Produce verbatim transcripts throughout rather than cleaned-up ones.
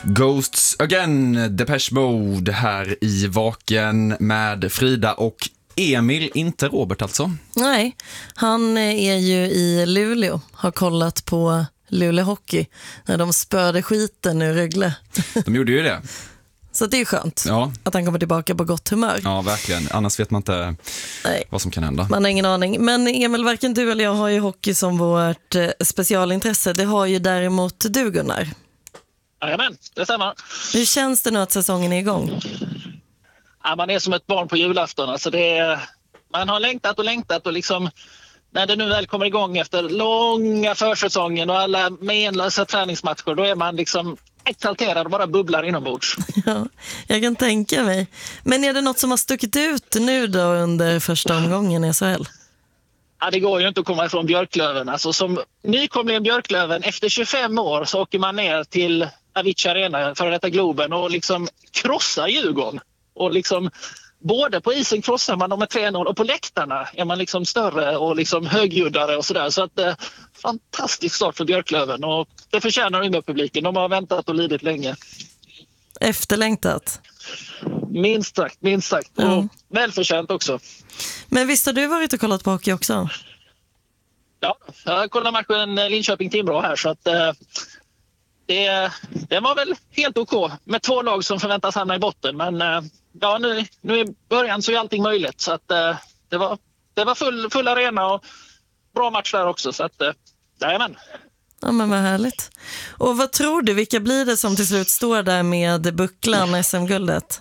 Ghosts Again, Depeche Mode här i Vaken med Frida och Emil, inte Robert alltså. Nej, han är ju i Luleå, har kollat på Luleå Hockey när de spörde skiten ur Rögle. De gjorde ju det. Så det är skönt ja. att han kommer tillbaka på gott humör. Ja, verkligen. Annars vet man inte Nej. vad som kan hända. Man har ingen aning. Men Emil, varken du eller jag har ju hockey som vårt eh, specialintresse. Det har ju däremot du, Gunnar. Jajamän, det stämmer. Hur känns det nu att säsongen är igång? Ja, man är som ett barn på julafton. Alltså det är, man har längtat och längtat och liksom när det nu väl kommer igång efter långa försäsongen och alla menlösa träningsmatcher, då är man liksom exalterad och bara bubblar inombords. Ja, jag kan tänka mig. Men är det något som har stuckit ut nu då under första omgången i S H L? Ja, det går ju inte att komma ifrån Björklöven. Alltså, som nykomling Björklöven, efter tjugofem år så åker man ner till Avicii Arena, för detta Globen, och liksom krossar Djurgården. Och liksom, både på isen krossar man dem med tre noll och på läktarna är man liksom större och liksom högljuddare och sådär. Så att eh, fantastisk start för Björklöven, och det förtjänar Umeå-publiken. De har väntat och lidit länge. Efterlängtat. Minst sagt, minst sagt. Mm. Och välförtjänt också. Men visst har du varit och kollat på hockey också? Ja, jag kollade matchen Linköping-Timrå här, så att eh, det, det var väl helt okej med två lag som förväntas hamna i botten. Men eh, ja, nu, nu i början så är allting möjligt. Så att eh, det var, det var full, full arena och bra match där också. Så att, eh, jajamän. Ja, men vad härligt. Och vad tror du, vilka blir det som till slut står där med bucklan S M-guldet?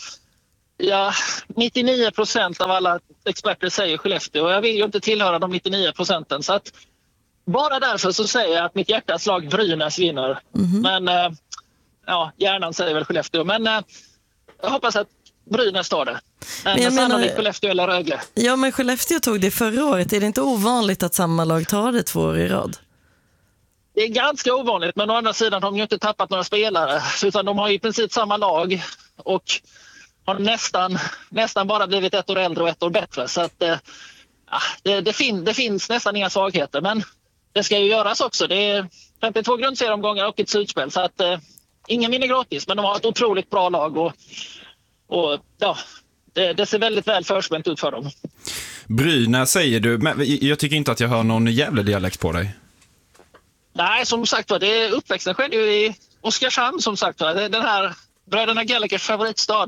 Ja, nittionio procent av alla experter säger Skellefteå, och jag vill ju inte tillhöra de nittionio procenten. Så att bara därför så säger jag att mitt hjärtas lag Brynäs vinner. Mm-hmm. Men äh, ja, hjärnan säger väl Skellefteå. Men äh, jag hoppas att Brynäs tar det. Men jag menar, Skellefteå eller Rögle. Ja, men Skellefteå tog det förra året. Är det inte ovanligt att samma lag tar det två år i rad? Det är ganska ovanligt, men å andra sidan har de ju inte tappat några spelare. Utan de har i princip samma lag och har nästan, nästan bara blivit ett år äldre och ett år bättre. Så att, äh, det, det, fin, det finns nästan inga svagheter, men det ska ju göras också. Det är femtiotvå grundserieomgångar och ett slutspel, så att äh, ingen vinner gratis, men de har ett otroligt bra lag och, och ja, det, det ser väldigt väl förspänt ut för dem. Brynäs säger du, men jag tycker inte att jag hör någon jävla dialekt på dig. Nej, som sagt, det är uppväxten skedde ju i Oskarshamn, som sagt. Den här bröderna Gallagers favoritstad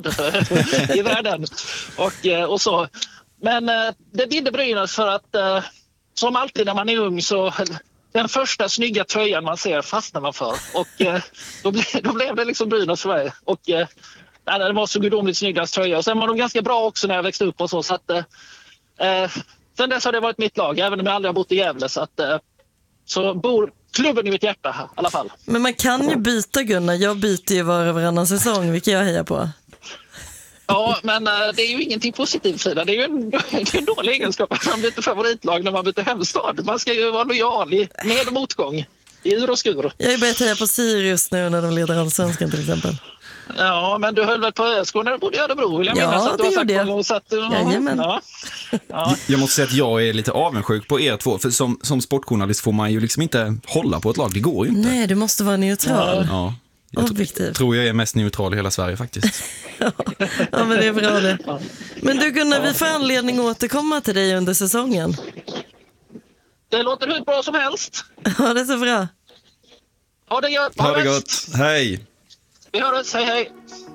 i världen. Och, och så. Men det bidde Brynäs för att, som alltid när man är ung, så den första snygga tröjan man ser fastnar man för. Och då, ble, då blev det liksom Brynäs för mig. Och nej, det var så gudomligt snyggast tröja. Och sen var de ganska bra också när jag växte upp och så. Så att, eh, sen dess har det varit mitt lag, även om jag aldrig har bott i Gävle. Så att, eh, så bor klubben i mitt hjärta här, i alla fall. Men man kan ju byta, Gunnar. Jag byter ju var och varannan säsong, vilket jag hejar på. Ja, men äh, det är ju ingenting positivt, Frida. Det är ju en, det är en dålig egenskap att man byter favoritlag när man byter hemstad. Man ska ju vara lojal i med- och motgång, i ur och skur. Jag har ju börjat heja på Sirius nu när de leder allsvenskan till exempel. Ja, men du höll väl på ÖSK när du bodde i Örebro, vill jag ja, minnas att du har sagt det. någon, så att, Jajamän. Ja. Ja. Jag måste säga att jag är lite avundsjuk på er två, för som, som sportjournalist får man ju liksom inte hålla på ett lag, det går ju inte. Nej, du måste vara neutral. Ja. Jag Objektiv. tror jag är mest neutral i hela Sverige faktiskt. ja. ja, men det är bra det. Men du Gunnar, vi får anledning att återkomma till dig under säsongen. Det låter hur bra som helst. Ja, det är så bra. Ha det gott. Ha det gott. Hej. Vi hörs, hej hej.